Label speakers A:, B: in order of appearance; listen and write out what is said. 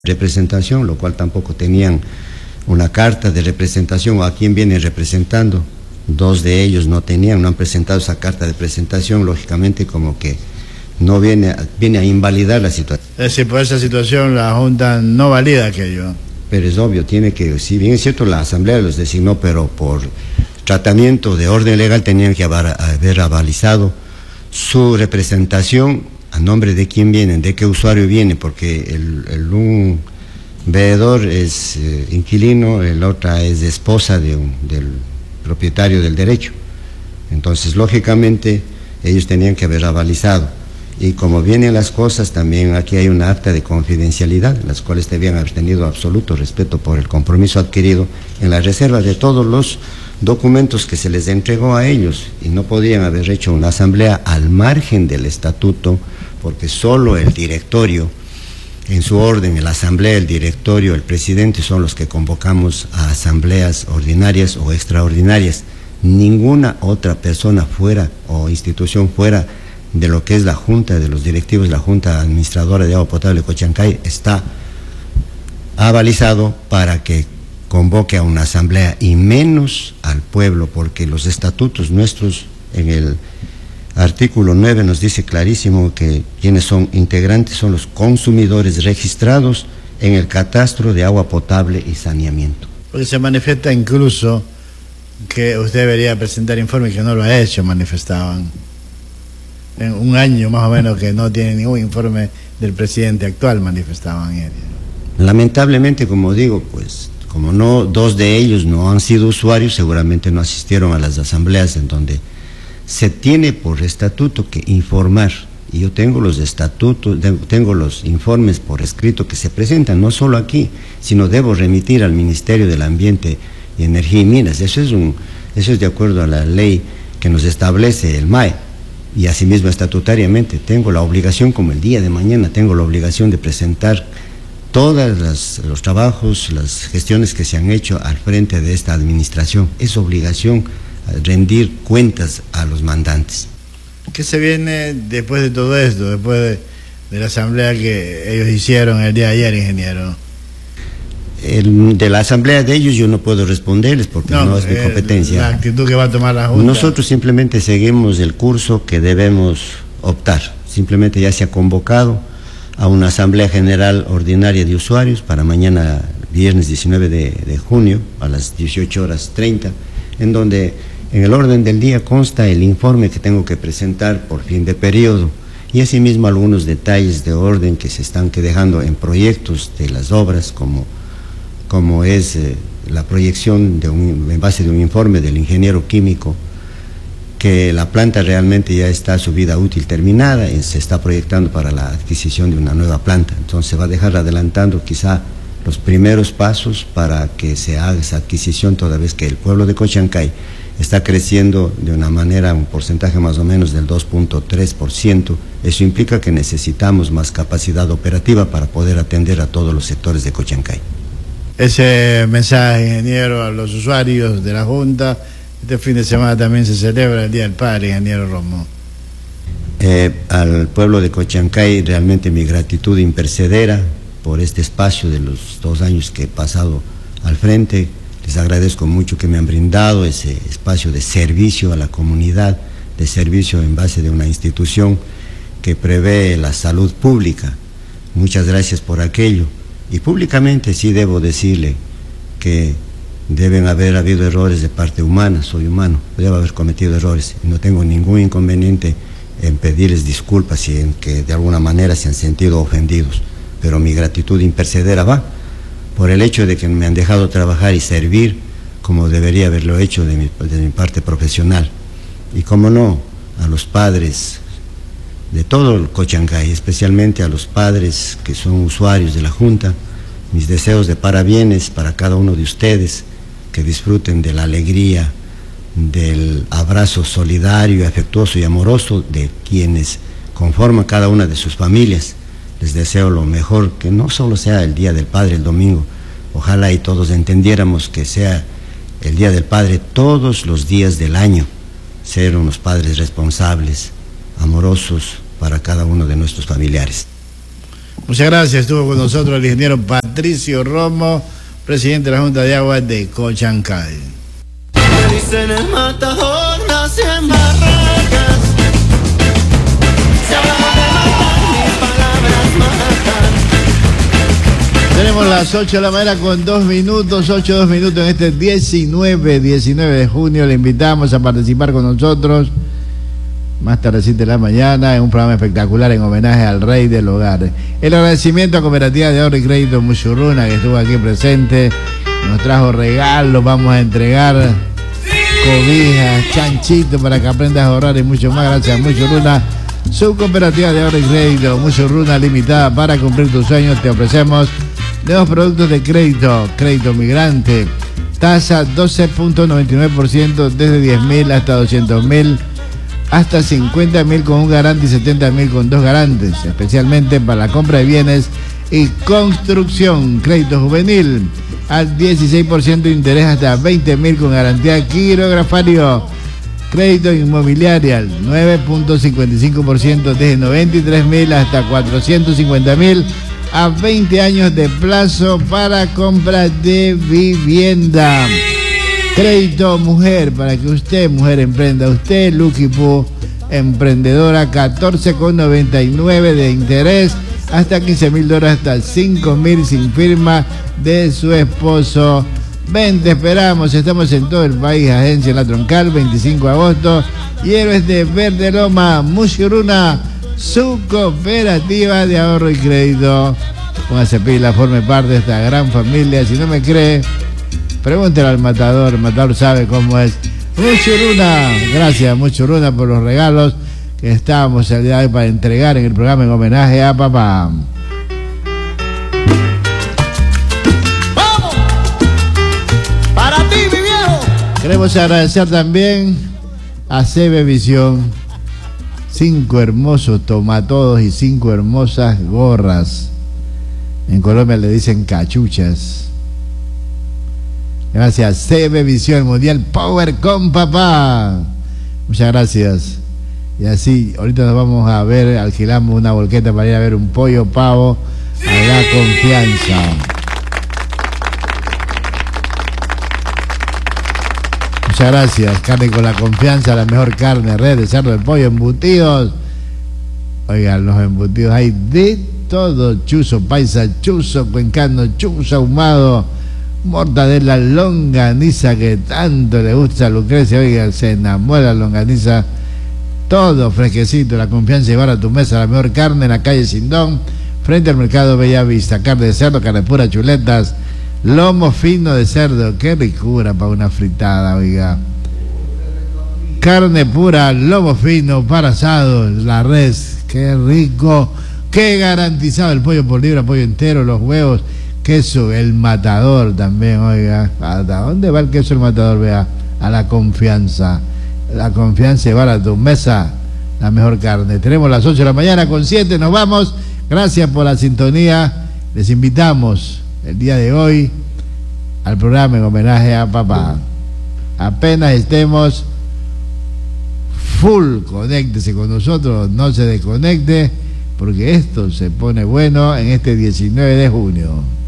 A: representación, lo cual tampoco tenían una carta de representación o a quién vienen representando. Dos de ellos no han presentado esa carta de presentación, lógicamente como que no viene a invalidar la situación.
B: Es decir, por esa situación la Junta no valida aquello.
A: Pero es obvio, tiene que, si bien es cierto la Asamblea los designó, pero por tratamiento de orden legal tenían que haber avalizado su representación, a nombre de quién vienen, de qué usuario viene, porque un veedor es inquilino, el otro es esposa del propietario del derecho. Entonces, lógicamente, ellos tenían que haber avalizado. Y como vienen las cosas, también aquí hay una acta de confidencialidad, las cuales debían haber tenido absoluto respeto por el compromiso adquirido en la reserva de todos los documentos que se les entregó a ellos, y no podían haber hecho una asamblea al margen del estatuto, porque solo el directorio, en su orden, la asamblea, el directorio, el presidente son los que convocamos a asambleas ordinarias o extraordinarias. Ninguna otra persona fuera o institución fuera de lo que es la Junta de los directivos, la Junta Administradora de Agua Potable de Cochancay, está avalizado para que convoque a una asamblea, y menos al pueblo, porque los estatutos nuestros en el artículo 9 nos dice clarísimo que quienes son integrantes son los consumidores registrados en el catastro de agua potable y saneamiento.
B: Porque se manifiesta incluso que usted debería presentar informe, que no lo ha hecho, manifestaban. En un año más o menos que no tiene ningún informe del presidente actual, manifestaban ellos.
A: Lamentablemente, como digo, pues como no, dos de ellos no han sido usuarios, seguramente no asistieron a las asambleas en donde se tiene por estatuto que informar. Y yo tengo los estatutos, tengo los informes por escrito que se presentan, no solo aquí, sino debo remitir al Ministerio del Ambiente y Energía y Minas. Eso es de acuerdo a la ley que nos establece el MAE. Y asimismo estatutariamente tengo la obligación, como el día de mañana tengo la obligación de presentar todos los trabajos, las gestiones que se han hecho al frente de esta administración. Es obligación rendir cuentas a los mandantes.
B: ¿Qué se viene después de todo esto, después de la asamblea que ellos hicieron el día de ayer, ingeniero?
A: De la asamblea de ellos yo no puedo responderles porque no es mi competencia.
B: La actitud que va a tomar la Junta.
A: Nosotros simplemente seguimos el curso que debemos optar. Simplemente ya se ha convocado a una asamblea general ordinaria de usuarios para mañana, viernes 19 de junio, a las 18:30, en donde en el orden del día consta el informe que tengo que presentar por fin de periodo, y asimismo algunos detalles de orden que se están dejando en proyectos de las obras, como es la proyección en base de un informe del ingeniero químico, que la planta realmente ya está su vida útil terminada y se está proyectando para la adquisición de una nueva planta. Entonces se va a dejar adelantando quizá los primeros pasos para que se haga esa adquisición, toda vez que el pueblo de Cochancay está creciendo de una manera, un porcentaje más o menos del 2.3%. Eso implica que necesitamos más capacidad operativa para poder atender a todos los sectores de Cochancay. Ese
B: mensaje, ingeniero, a los usuarios de la Junta. Este fin de semana también se celebra el Día del Padre, ingeniero Romo.
A: Al pueblo de Cochancay realmente mi gratitud imperecedera por este espacio de los 2 años que he pasado al frente. Les agradezco mucho que me han brindado ese espacio de servicio a la comunidad, de servicio en base de una institución que prevé la salud pública. Muchas gracias por aquello. Y públicamente sí debo decirle que deben haber habido errores de parte humana, soy humano, debo haber cometido errores. No tengo ningún inconveniente en pedirles disculpas si en que de alguna manera se han sentido ofendidos, pero mi gratitud imperecedera va por el hecho de que me han dejado trabajar y servir como debería haberlo hecho de mi parte profesional. Y como no, a los padres de todo el Cochancay, especialmente a los padres que son usuarios de la Junta, mis deseos de parabienes para cada uno de ustedes, que disfruten de la alegría, del abrazo solidario, afectuoso y amoroso de quienes conforman cada una de sus familias. Les deseo lo mejor, que no solo sea el Día del Padre el domingo, ojalá y todos entendiéramos que sea el Día del Padre todos los días del año, ser unos padres responsables, amorosos para cada uno de nuestros familiares.
B: Muchas gracias. Estuvo con nosotros el ingeniero Patricio Romo, presidente de la Junta de Aguas de Cochancay.
C: Me dicen el matador, nací en Barracas. Se habla de matar, mis palabras matan.
B: Tenemos las 8 de la mañana con 2 minutos, 2 minutos en este 19 de junio. Le invitamos a participar con nosotros más tardecita de la mañana en un programa espectacular en homenaje al rey del hogar. El agradecimiento a Cooperativa de Ahorro y Crédito Muchurruna, que estuvo aquí presente, nos trajo regalos, vamos a entregar cobijas, chanchitos para que aprendas a ahorrar y mucho más. Gracias a Muchurruna, su Cooperativa de Ahorro y Crédito Muchurruna Limitada. Para cumplir tus sueños te ofrecemos nuevos productos de crédito, crédito migrante, tasa 12.99% desde 10.000 hasta 200.000, hasta 50.000 con un garante y 70.000 con dos garantes, especialmente para la compra de bienes y construcción. Crédito juvenil al 16% de interés hasta 20.000 con garantía quirografario. Crédito inmobiliario al 9.55% desde 93.000 hasta 450.000 a 20 años de plazo para compra de vivienda. Crédito mujer, para que usted, mujer, emprenda. Usted, Lucky Poo, emprendedora, 14,99 de interés, hasta $15.000, hasta $5.000 sin firma de su esposo. Ven, te esperamos, estamos en todo el país. Agencia La Troncal, 25 de agosto. Y Héroes de Verde Loma, Muchurruna, su cooperativa de ahorro y crédito. Póngase pila, forme parte de esta gran familia. Si no me cree, pregúntele al matador. El matador sabe cómo es. Muchurruna, gracias Muchurruna por los regalos que estábamos el día de hoy para entregar en el programa en homenaje a papá.
C: ¡Vamos! ¡Para ti, mi viejo!
B: Queremos agradecer también a CB Visión. 5 hermosos tomatodos y 5 hermosas gorras. En Colombia le dicen cachuchas. Gracias, CB Visión Mundial Power con papá. Muchas gracias. Y así, ahorita nos vamos a ver, alquilamos una volqueta para ir a ver un pollo pavo a La Confianza. Muchas gracias. Carne con La Confianza, la mejor carne, red de cerdo, de pollo, embutidos. Oigan, los embutidos hay de todo: chuzo paisa, chuzo cuencano, chuzo ahumado, mortadela, longaniza que tanto le gusta a Lucrecia. Oiga, se enamora la longaniza. Todo fresquecito. La Confianza, llevar a tu mesa la mejor carne en la calle Sindón, frente al mercado Bellavista. Carne de cerdo, carne pura, chuletas, lomo fino de cerdo. Qué ricura para una fritada, oiga. Carne pura, lomo fino para asado, la res. Qué rico, qué garantizado. El pollo por libra, pollo entero, los huevos, queso, el matador también, oiga. ¿Hasta dónde va el queso el matador? Vea, a La Confianza. La Confianza, llevar a tu mesa la mejor carne. Tenemos las 8 de la mañana con 7, nos vamos. Gracias por la sintonía. Les invitamos el día de hoy al programa en homenaje a papá. Apenas estemos full, conéctese con nosotros, no se desconecte, porque esto se pone bueno en este 19 de junio.